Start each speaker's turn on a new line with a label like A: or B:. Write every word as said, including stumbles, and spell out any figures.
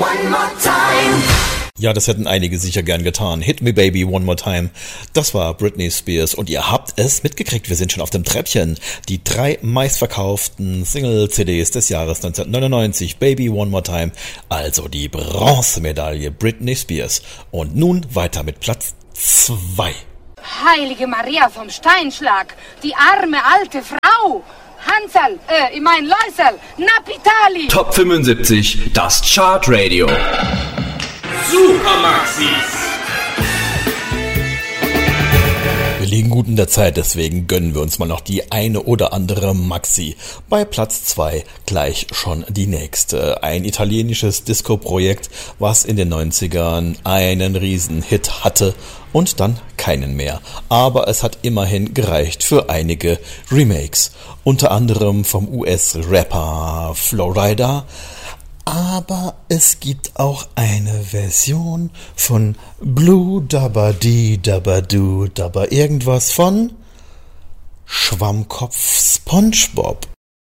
A: One more time.
B: Ja, das hätten einige sicher gern getan. Hit Me Baby One More Time. Das war Britney Spears und ihr habt es mitgekriegt. Wir sind schon auf dem Treppchen. Die drei meistverkauften Single-C Ds des Jahres neunzehnhundertneunundneunzig. Baby One More Time. Also die Bronzemedaille Britney Spears. Und nun weiter mit Platz zwei.
C: Heilige Maria vom Steinschlag. Die arme alte Frau. Hansel, äh, ich mein Läusel. Napitali.
D: Top fünfundsiebzig. Das Chartradio.
E: Super Maxis.
B: Wir liegen gut in der Zeit, deswegen gönnen wir uns mal noch die eine oder andere Maxi. Bei Platz zwei gleich schon die nächste. Ein italienisches Disco-Projekt, was in den neunzigern einen Riesenhit hatte und dann keinen mehr. Aber es hat immerhin gereicht für einige Remakes. Unter anderem vom U S-Rapper Flowrider. Aber es gibt auch eine Version von Blue Dabba Dee Dabba Doo Dabba irgendwas von Schwammkopf SpongeBob.